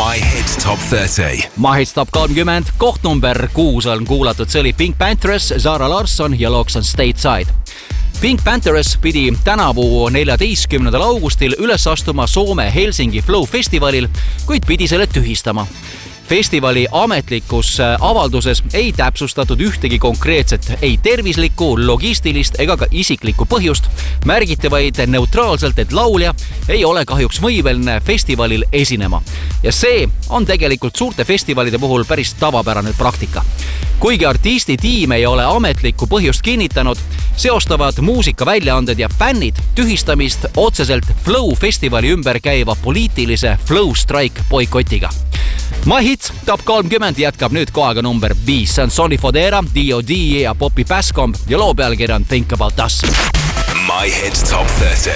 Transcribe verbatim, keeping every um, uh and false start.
My Hit Top kolmkümmend. My Hit Top kolmkümmend, koht number kuus on kuulatud, see oli Pink Panthers, Zara Larsson ja looks on Stateside. Pink Panthers pidi tänavu neljateistkümnendal augustil üles astuma Soome Helsingi Flow festivalil, kuid pidi selle tühistama. Festivali ametlikus avalduses ei täpsustatud ühtegi konkreetset ei tervislikku, logistilist ega ka isiklikku põhjust. Märgiti vaid neutraalselt, et laulja ei ole kahjuks võimeline festivalil esinema. Ja see on tegelikult suurte festivalide puhul päris tavapärane praktika. Kuigi artisti tiim ei ole ametlikku põhjust kinnitanud, seostavad muusikaväljaanded ja fännid tühistamist otseselt Flow festivali ümber käiva poliitilise Flow Strike boikotiga. My Hit Top kolmkümmend jätkab nüüd kohaga number viis. See on Sonny Fodera, D O D ja Poppy Pascomb ja loo pealkiri on Think About Us. My Hit Top kolmkümmend.